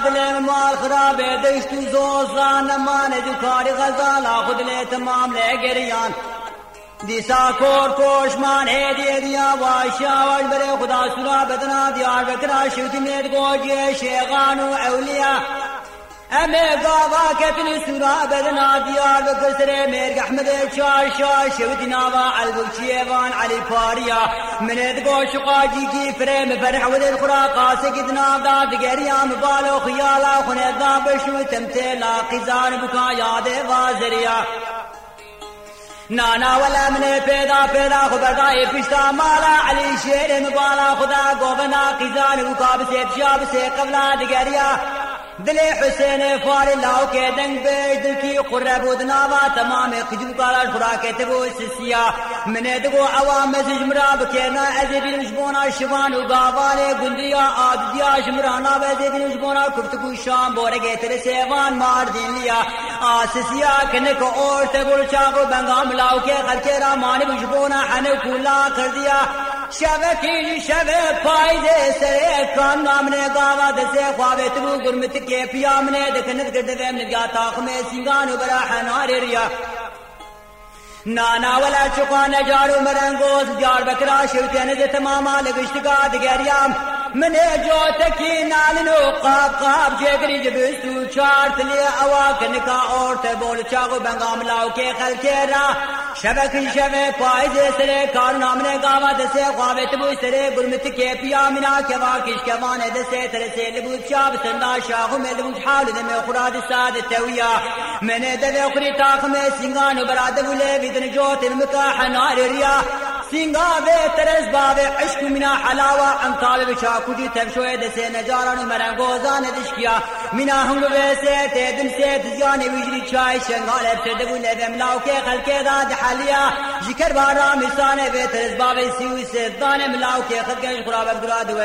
دل مال خراب دشت و زوزان مان دکاری غزال خود لی تمام لگریان دیسا کور کوشمان هدیه دیا واشاوش بره خدا سنا بدنا دیار بکرا شوتی مید گوجی شیخان و اولیا امه قاوا كتن سورا بدنا ديار بكسر ميرق احمد شاشا شوت ناوا البوشيفان علي فاريا من ادقو شقاجي كي فريم فرح ودل خراقا سكدنا ذات قريام بالو خيالا خندا بشو تمثيلا قزان بكا ياد وازريا نانا ولا من پیدا خبردائی پشتا مالا علی شیر مبالا خدا گوبنا قزان بكا بسيب شاب سي قبلا دقريا دل حسین فار لاو کے دنگ بیش دل کی قرب ودناوا تمام خجو کالا خوراک تبو سسیا من دگو عوام زجمرا بکینا ازید نشبونا شوان و گاوان گندیا آدیا شمرانا وزید نشبونا کفتگو شام بورگے تر سیوان مار دین لیا آسسیا کنک اور تبول چاقو بنگام لاو کے خلق رامان بشبونا حنکولا کر دیا شبکی شب پائدے سرے کام نامنے گاوا دسے خوابے تبو گرمت کے پیامنے دکھنت گردوے من گاتا خمے سنگانو برا حنار ریا نانا ولا چقان جارو مرنگوز جار بکرا شوتین دے تماما لگشتگا دگریام من جو تکی نالنو قاب جگری جبستو چارت لے اواکن کا عورت بول چاگو بنگام لاو کے خلکے را شبکی شبے پائزے سرے کارو نامنے گاوا دسے خوابت بو سرے برمت کے پیامنا کوا کشکوان دسے ترسے لبوت شاب سندا شاہو میں لبوت حال دمے خراد ساد تویا میں نے دے اخری تاخ میں سنگانو براد بولے بدن جوت المکاح نار ریا سنگا بے ترس باب عشق منا حلاوہ ام طالب شاکو دی تبشوئے دسے نجارانو مرنگوزان دشکیا منا ہنگو بے سے تیدن سے دزیانے ویجری چائے شنگال ابسر دبو لیدے ملاو کے خلقے داد حالیا ذکر بارا مسانے بے ترس باب سیوی سے دانے ملاو کے خلقے خراب عبداللہ